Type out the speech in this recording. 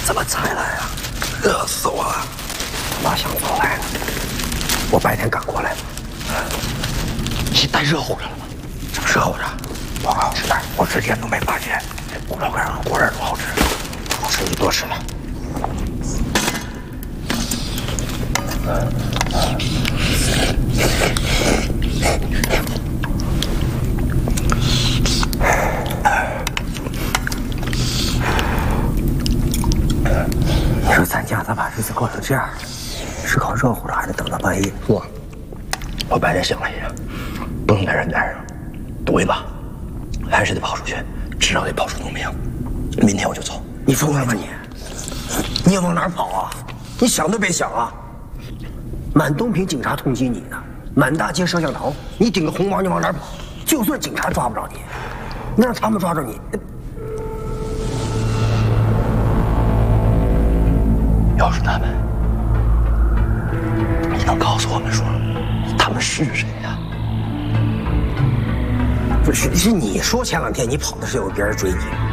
这么才来啊？热死我了！哪想早来呢？我白天赶过来的。 你带热乎着了吗？ 怎么热乎着？报告是的，我之前都没发现，这骨头干和果仁多好吃，好吃你多吃了。说咱家咋把日子过成这样了？是靠热乎着，还是等到半夜？我白天想了一下，不能在这待着，赌一把，还是得跑出去，至少得跑出农民。明天我就走。你疯了吗你？你要往哪儿跑啊？你想都别想啊！满东平警察通缉你呢，满大街摄像头，你顶个红毛你往哪儿跑？就算警察抓不着你，那让他们抓着你。 要是他们，你能告诉我们说他们是谁呀？ 不是，是你说前两天你跑的时候有别人追你。